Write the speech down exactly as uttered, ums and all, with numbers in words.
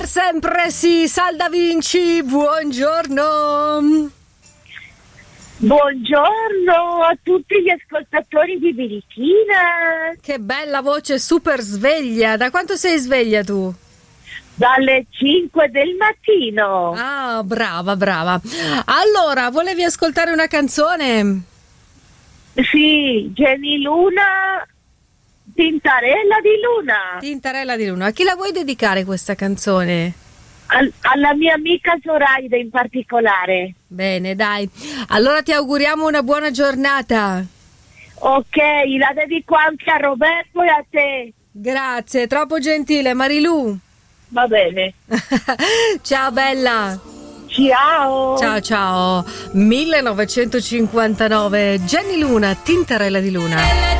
Sempre sì, Salda Vinci, buongiorno. Buongiorno a tutti gli ascoltatori di Birichina. Che bella voce, super sveglia. Da quanto sei sveglia tu? Dalle cinque del mattino. Ah, brava, brava. Allora, volevi ascoltare una canzone? Sì, Jenny Luna, Tintarella di Luna. Tintarella di Luna. A chi la vuoi dedicare questa canzone? Al- alla mia amica Zoraida in particolare. Bene, dai. Allora ti auguriamo una buona giornata. Ok, la dedico anche a Roberto e a te. Grazie, troppo gentile, Marilu. Va bene. Ciao bella. Ciao. Ciao ciao. millenovecentocinquantanove, Jenny Luna, Tintarella di Luna.